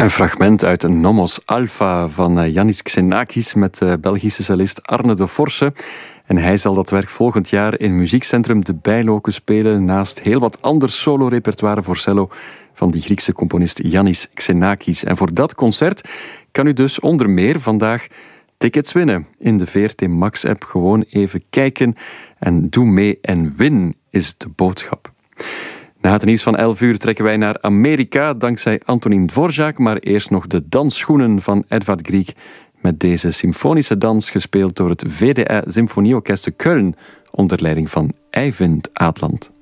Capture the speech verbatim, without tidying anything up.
Een fragment uit een Nomos Alpha van Yannis Xenakis met de Belgische cellist Arne de Forse. En hij zal dat werk volgend jaar in Muziekcentrum De Bijloken spelen, naast heel wat ander solo-repertoire voor cello van die Griekse componist Yannis Xenakis. En voor dat concert kan u dus onder meer vandaag tickets winnen. In de V R T Max-app gewoon even kijken en doe mee en win is de boodschap. Na het nieuws van elf uur trekken wij naar Amerika dankzij Antonin Dvorak, maar eerst nog de dansschoenen van Edvard Grieg met deze symfonische dans gespeeld door het V D A Symfonieorkest Köln onder leiding van Eivind Aatland.